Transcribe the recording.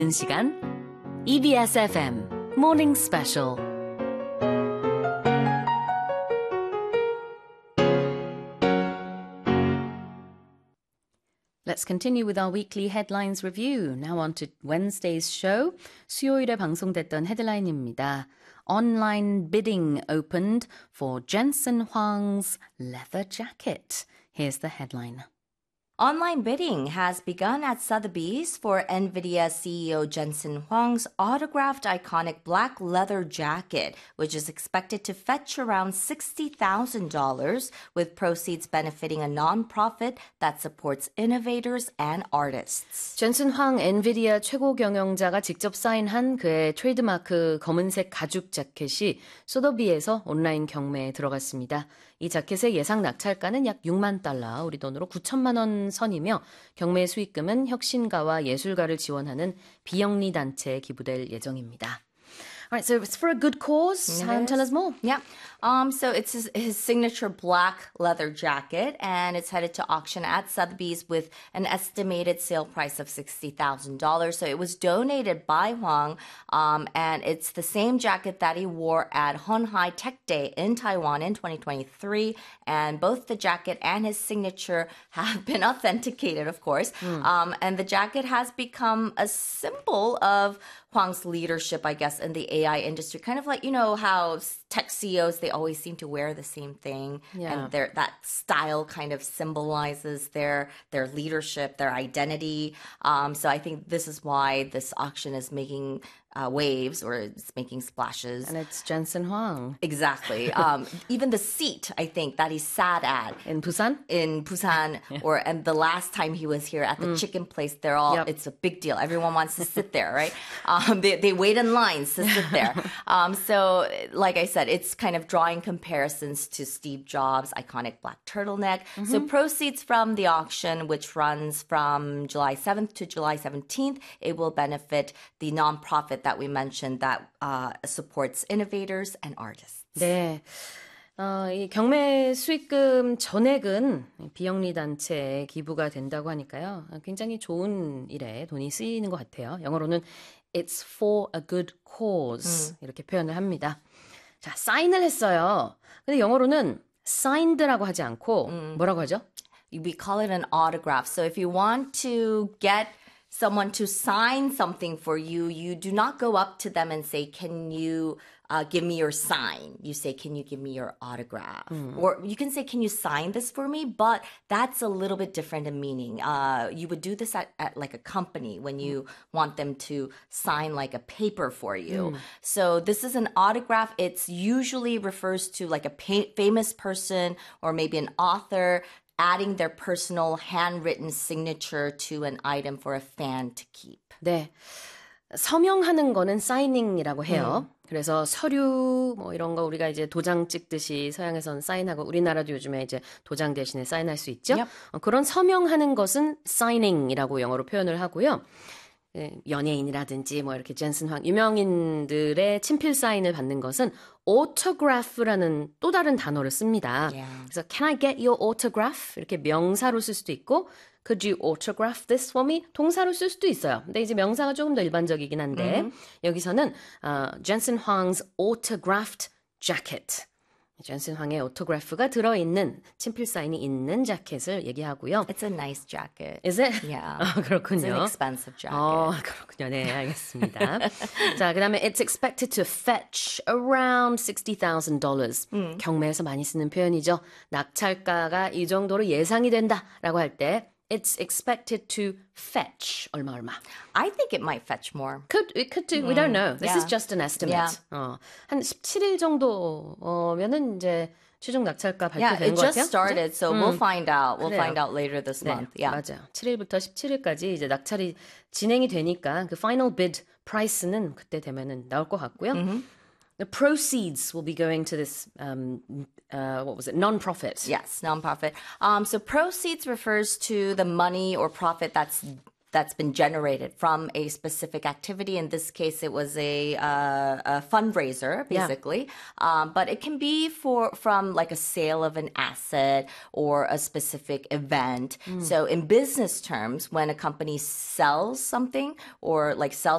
시간 EBS FM Morning Special. Let's continue with our weekly headlines review. Now on to Wednesday's show. 수요일에 방송됐던 헤드라인입니다. Online bidding opened for Jensen Huang's leather jacket. Here's the headline. Online bidding has begun at Sotheby's for NVIDIA CEO Jensen Huang's autographed iconic black leather jacket, which is expected to fetch around $60,000, with proceeds benefiting a nonprofit that supports innovators and artists. 젠슨 황 엔비디아 최고 경영자가 직접 사인한 그의 트레이드마크 검은색 가죽 자켓이 소더비에서 온라인 경매에 들어갔습니다. 이 자켓의 예상 낙찰가는 약 6만 달러, 우리 돈으로 9천만 원 선이며 경매 수익금은 혁신가와 예술가를 지원하는 비영리 단체에 기부될 예정입니다. All right, so it's for a good cause. Tell us more. Yeah. So it's his signature black leather jacket, and it's headed to auction at Sotheby's with an estimated sale price of $60,000. So it was donated by Huang, and it's the same jacket that he wore at Honhai Tech Day in Taiwan in 2023. And both the jacket and his signature have been authenticated, of course. And the jacket has become a symbol of Huang's leadership, I guess, in the AI industry. Kind of like, you know, how tech CEOs, they always seem to wear the same thing. Yeah. And that style kind of symbolizes their leadership, their identity. So I think this is why this auction is making waves, or it's making splashes. And it's Jensen Huang. Exactly. Even the seat, I think, that he sat at. In Busan? In Busan, and the last time he was here at the chicken place, they're all, it's a big deal. Everyone wants to sit there, right? They wait in lines to sit there. So, like I said, it's kind of drawing comparisons to Steve Jobs' iconic black turtleneck. So proceeds from the auction, which runs from July 7th to July 17th, it will benefit the nonprofit that we mentioned that supports innovators and artists. 네. 이 경매 수익금 전액은 비영리 단체에 기부가 된다고 하니까요. 굉장히 좋은 일에 돈이 쓰이는 것 같아요. 영어로는 It's for a good cause 이렇게 표현을 합니다. 자, 사인을 했어요. 근데 영어로는 signed라고 하지 않고 뭐라고 하죠? We call it an autograph. So if you want to get someone to sign something for you, you do not go up to them and say, can you give me your sign? You say, can you give me your autograph? Or you can say, can you sign this for me? But that's a little bit different in meaning. You would do this at like a company when you want them to sign like a paper for you. So this is an autograph. It's usually refers to like a famous person or maybe an author adding their personal handwritten signature to an item for a fan to keep. 네. 서명하는 거는 사이닝이라고 해요. 그래서 서류 뭐 이런 거 우리가 이제 도장 찍듯이 서양에서는 사인하고 우리나라도 요즘에 이제 도장 대신에 사인할 수 있죠. Yep. 그런 서명하는 것은 사이닝이라고 영어로 표현을 하고요. 연예인이라든지 뭐 이렇게 젠슨 황 유명인들의 친필 사인을 받는 것은 autograph라는 또 다른 단어를 씁니다. Yeah. 그래서 can I get your autograph? 이렇게 명사로 쓸 수도 있고 could you autograph this for me? 동사로 쓸 수도 있어요. 근데 이제 명사가 조금 더 일반적이긴 한데 여기서는 Jensen Huang's autographed jacket. 젠슨 황의 오토그래프가 들어있는 친필 사인이 있는 자켓을 얘기하고요. It's a nice jacket. Is it? Yeah. 그렇군요. It's an expensive jacket. 그렇군요. 네, 알겠습니다. 자, 그다음에 it's expected to fetch around $60,000. 경매에서 많이 쓰는 표현이죠. 낙찰가가 이 정도로 예상이 된다라고 할 때 it's expected to fetch 얼마. I think it might fetch more. It could do. We don't know. This is just an estimate. Yeah. 한 17일 정도면은 이제 최종 낙찰가 Yeah, 발표되는 it 것 같아요. just started, so we'll find out. We'll 그래요. find out later this 네, month. Yeah. 맞아요. 7일부터 17일까지 이제 낙찰이 진행이 되니까 그 final bid price는 그때 되면은 나올 것 같고요. The proceeds will be going to this, what was it, non-profit. Yes, nonprofit. So proceeds refers to the money or profit that's that's been generated from a specific activity. In this case, it was a fundraiser, basically. But it can be from like a sale of an asset or a specific event. So in business terms, when a company sells something or like sells